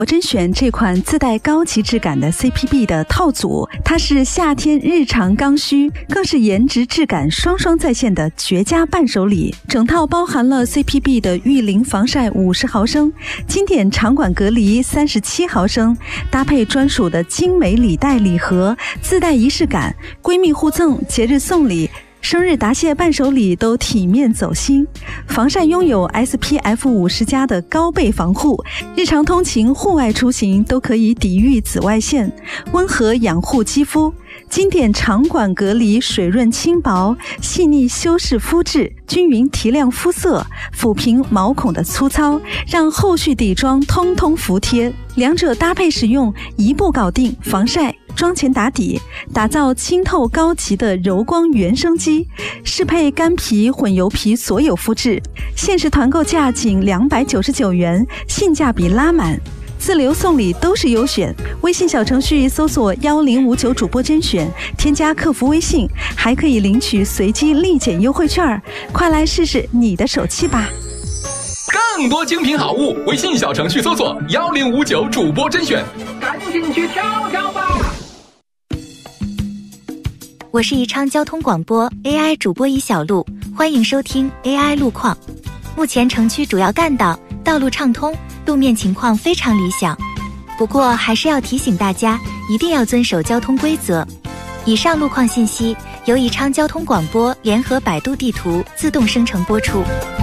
我甄选这款自带高级质感的 CPB 的套组，它是夏天日常刚需，更是颜值质感双双在线的绝佳伴手礼。整套包含了 CPB 的御淋防晒50毫升，经典场馆隔离37毫升，搭配专属的精美礼袋礼盒，自带仪式感，闺蜜互赠，节日送礼，生日答谢伴手礼都体面走心。防晒拥有 SPF 50+的高倍防护，日常通勤户外出行都可以抵御紫外线，温和养护肌肤。经典场馆隔离，水润轻薄，细腻修饰肤质，均匀提亮肤色，抚平毛孔的粗糙，让后续底妆通通服帖。两者搭配使用，一步搞定防晒妆前打底，打造清透高级的柔光原生肌，适配干皮混油皮所有肤质。限时团购价仅299元，性价比拉满，自留送礼都是优选。微信小程序搜索1059主播甄选，添加客服微信，还可以领取随机立减优惠券，快来试试你的手气吧。 更多精品好物，微信小程序搜索1059主播甄选， 赶紧去挑挑吧。 我是宜昌交通广播 AI 主播尹小璐，欢迎收听 AI 路况。目前城区主要干道道路畅通，路面情况非常理想，不过还是要提醒大家一定要遵守交通规则。以上路况信息由宜昌交通广播联合百度地图自动生成播出。